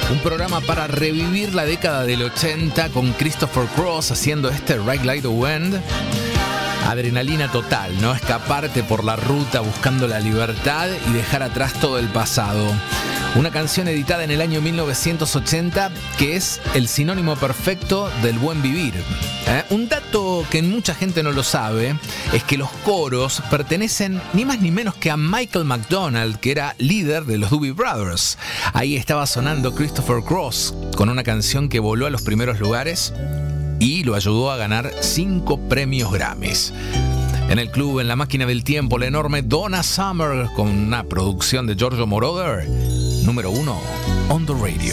Un programa para revivir la década del 80 con Christopher Cross haciendo este Ride Like the Wind. Adrenalina total, ¿no? Escaparte por la ruta buscando la libertad y dejar atrás todo el pasado. Una canción editada en el año 1980 que es el sinónimo perfecto del buen vivir. Un dato que mucha gente no lo sabe es que los coros pertenecen ni más ni menos que a Michael McDonald, que era líder de los Doobie Brothers. Ahí estaba sonando Christopher Cross con una canción que voló a los primeros lugares y lo ayudó a ganar 5 premios Grammys. En el club, en la máquina del tiempo, la enorme Donna Summer con una producción de Giorgio Moroder, número 1 on the radio.